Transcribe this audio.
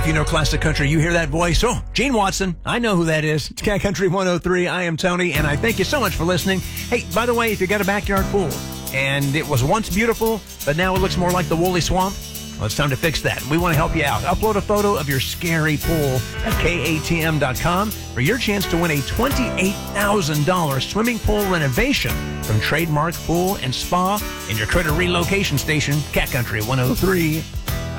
If you know classic country, you hear that voice. Oh, Gene Watson. I know who that is. It's Cat Country 103. I am Tony, and I thank you so much for listening. Hey, by the way, if you got a backyard pool and it was once beautiful, but now it looks more like the woolly swamp, well, it's time to fix that. We want to help you out. Upload a photo of your scary pool at KATM.com for your chance to win a $28,000 swimming pool renovation from Trademark Pool and Spa in your critter relocation station, Cat Country 103.